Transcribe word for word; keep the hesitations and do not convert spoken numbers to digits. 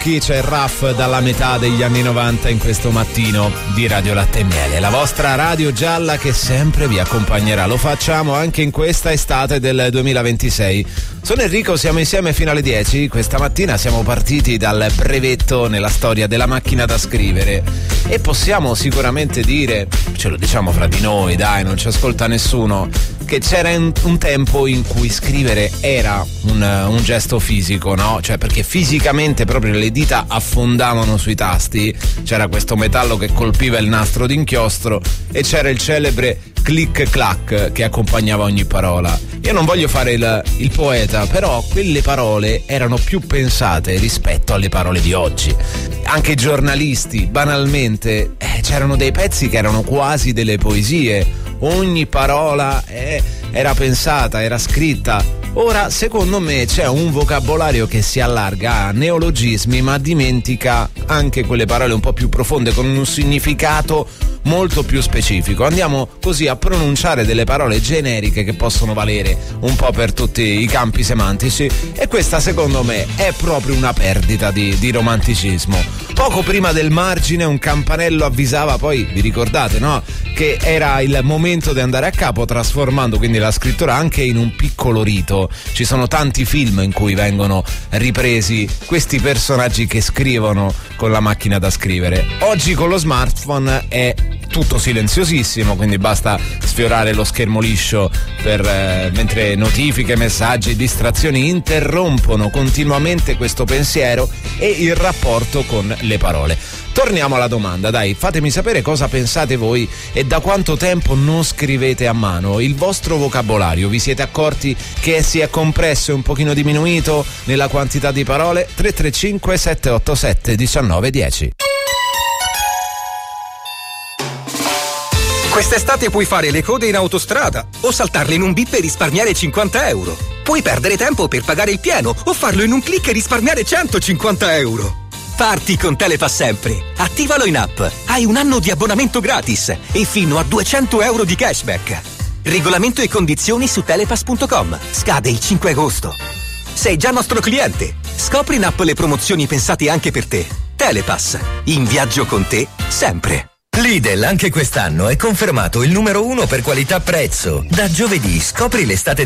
Lucky, c'è Raff dalla metà degli anni novanta in questo mattino di Radio Latte e Miele, la vostra radio gialla che sempre vi accompagnerà. Lo facciamo anche in questa estate del duemilaventisei. Sono Enrico, siamo insieme fino alle dieci. Questa mattina siamo partiti dal brevetto nella storia della macchina da scrivere e possiamo sicuramente dire, ce lo diciamo fra di noi, dai, non ci ascolta nessuno, che c'era un tempo in cui scrivere era un, un gesto fisico, no? Cioè, perché fisicamente proprio le dita affondavano sui tasti, c'era questo metallo che colpiva il nastro d'inchiostro e c'era il celebre click clack che accompagnava ogni parola. Io non voglio fare il, il poeta, però quelle parole erano più pensate rispetto alle parole di oggi. Anche i giornalisti, banalmente, eh, c'erano dei pezzi che erano quasi delle poesie. Ogni parola eh, era pensata, era scritta. Ora, secondo me, c'è un vocabolario che si allarga a neologismi, ma dimentica anche quelle parole un po' più profonde, con un significato molto più specifico. Andiamo così a pronunciare delle parole generiche che possono valere un po' per tutti i campi semantici, e questa, secondo me, è proprio una perdita di, di romanticismo. Poco prima del margine un campanello avvisava, poi vi ricordate, no? Che era il momento di andare a capo, trasformando quindi la scrittura anche in un piccolo rito. Ci sono tanti film in cui vengono ripresi questi personaggi che scrivono con la macchina da scrivere. Oggi con lo smartphone è tutto silenziosissimo, quindi basta sfiorare lo schermo liscio per, eh, mentre notifiche, messaggi, distrazioni interrompono continuamente questo pensiero e il rapporto con le parole. Torniamo alla domanda, dai, fatemi sapere cosa pensate voi e da quanto tempo non scrivete a mano. Il vostro vocabolario, vi siete accorti che si è compresso e un pochino diminuito nella quantità di parole? tre tre cinque sette otto sette uno nove uno zero. Quest'estate puoi fare le code in autostrada o saltarle in un bip e risparmiare cinquanta euro. Puoi perdere tempo per pagare il pieno o farlo in un click e risparmiare centocinquanta euro. Parti con Telepass sempre. Attivalo in app. Hai un anno di abbonamento gratis e fino a duecento euro di cashback. Regolamento e condizioni su telepass punto com. Scade il cinque agosto. Sei già nostro cliente. Scopri in app le promozioni pensate anche per te. Telepass. In viaggio con te sempre. Lidl anche quest'anno è confermato il numero uno per qualità prezzo. Da giovedì scopri l'estate